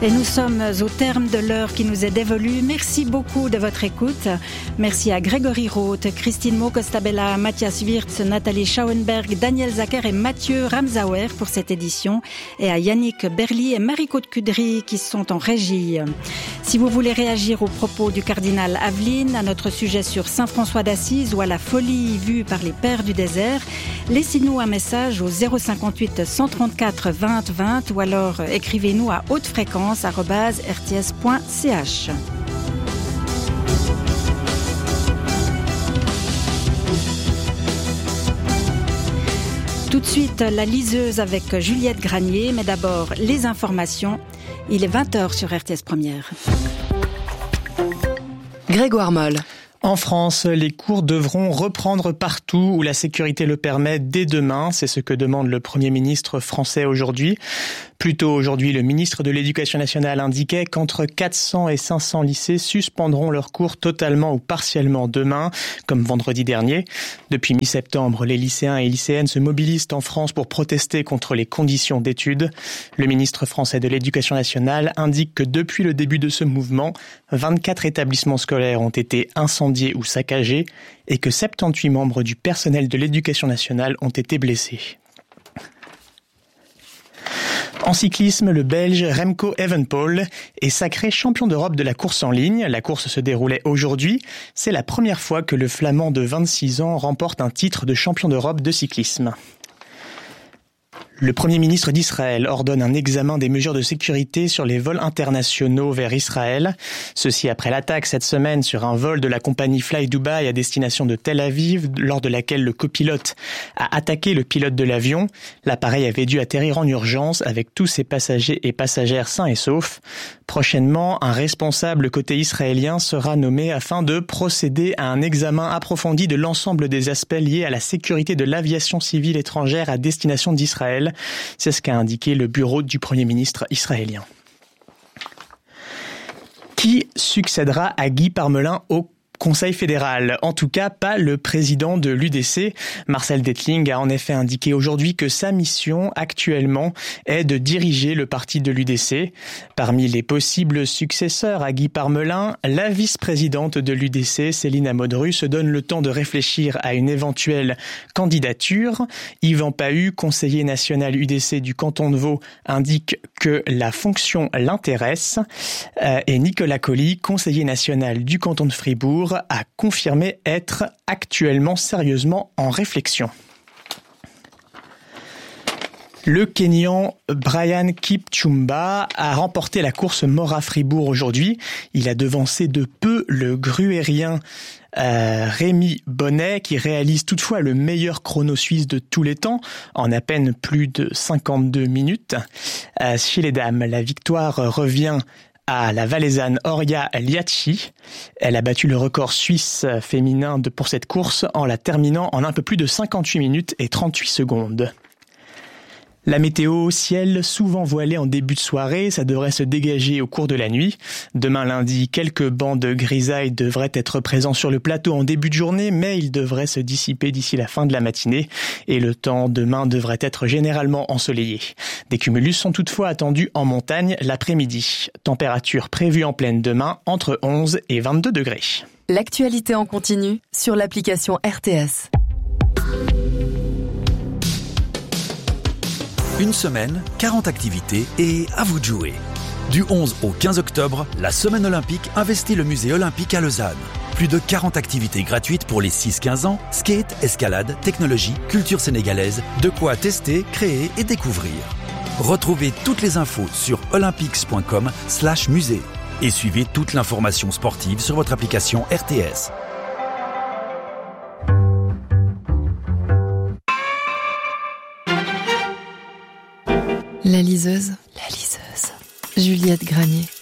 Et nous sommes au terme de l'heure qui nous est dévolue. Merci beaucoup de votre écoute. Merci à Grégory Roth, Christine Mo-Costabella, Mathias Wirtz, Nathalie Schauenberg, Daniel Zacher et Mathieu Ramsauer pour cette édition. Et à Yannick Berly et Marie-Côte Cudry qui sont en régie. Si vous voulez réagir aux propos du cardinal Aveline, à notre sujet sur Saint François d'Assise ou à la folie vue par les pères du désert, laissez-nous un message au 058 134 20 20 ou alors écrivez-nous à hautefréquence@rts.ch. Tout de suite, la liseuse avec Juliette Granier, mais d'abord les informations. Il est 20h sur RTS Première. Grégoire Moll. En France, les cours devront reprendre partout où la sécurité le permet dès demain. C'est ce que demande le Premier ministre français aujourd'hui. Plus tôt aujourd'hui, le ministre de l'Éducation nationale indiquait qu'entre 400 et 500 lycées suspendront leurs cours totalement ou partiellement demain, comme vendredi dernier. Depuis mi-septembre, les lycéens et lycéennes se mobilisent en France pour protester contre les conditions d'études. Le ministre français de l'Éducation nationale indique que depuis le début de ce mouvement, 24 établissements scolaires ont été incendiés ou saccagés et que 78 membres du personnel de l'Éducation nationale ont été blessés. En cyclisme, le Belge Remco Evenepoel est sacré champion d'Europe de la course en ligne. La course se déroulait aujourd'hui. C'est la première fois que le Flamand de 26 ans remporte un titre de champion d'Europe de cyclisme. Le Premier ministre d'Israël ordonne un examen des mesures de sécurité sur les vols internationaux vers Israël. Ceci après l'attaque cette semaine sur un vol de la compagnie Fly Dubai à destination de Tel Aviv, lors de laquelle le copilote a attaqué le pilote de l'avion. L'appareil avait dû atterrir en urgence avec tous ses passagers et passagères sains et saufs. Prochainement, un responsable côté israélien sera nommé afin de procéder à un examen approfondi de l'ensemble des aspects liés à la sécurité de l'aviation civile étrangère à destination d'Israël. C'est ce qu'a indiqué le bureau du Premier ministre israélien. Qui succédera à Guy Parmelin au Conseil fédéral? En tout cas, pas le président de l'UDC. Marcel Dettling a en effet indiqué aujourd'hui que sa mission actuellement est de diriger le parti de l'UDC. Parmi les possibles successeurs à Guy Parmelin, la vice-présidente de l'UDC, Céline Amodru, se donne le temps de réfléchir à une éventuelle candidature. Yvan Pahu, conseiller national UDC du canton de Vaud, indique que la fonction l'intéresse. Et Nicolas Colli, conseiller national du canton de Fribourg, a confirmé être actuellement sérieusement en réflexion. Le Kényan Brian Kipchumba a remporté la course Mora-Fribourg aujourd'hui. Il a devancé de peu le gruérien Rémi Bonnet, qui réalise toutefois le meilleur chrono suisse de tous les temps, en à peine plus de 52 minutes. Chez les dames, la victoire revient à la Valaisanne Horia Liachi. Elle a battu le record suisse féminin pour cette course en la terminant en un peu plus de 58 minutes et 38 secondes. La météo, ciel souvent voilé en début de soirée, ça devrait se dégager au cours de la nuit. Demain lundi, quelques bancs de grisaille devraient être présents sur le plateau en début de journée, mais ils devraient se dissiper d'ici la fin de la matinée et le temps demain devrait être généralement ensoleillé. Des cumulus sont toutefois attendus en montagne l'après-midi. Température prévue en pleine demain entre 11 et 22 degrés. L'actualité en continu sur l'application RTS. Une semaine, 40 activités et à vous de jouer. Du 11 au 15 octobre, la Semaine olympique investit le musée olympique à Lausanne. Plus de 40 activités gratuites pour les 6-15 ans, skate, escalade, technologie, culture sénégalaise, de quoi tester, créer et découvrir. Retrouvez toutes les infos sur olympics.com/musée et suivez toute l'information sportive sur votre application RTS. La liseuse. Juliette Granier.